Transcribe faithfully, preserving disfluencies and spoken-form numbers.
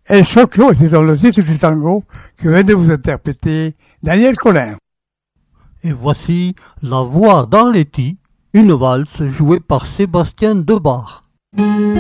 El Choclo était dans le titre du tango que vient de vous interpréter Daniel Collin. Et voici La Voix dans Letty, une valse jouée par Sébastien Debar.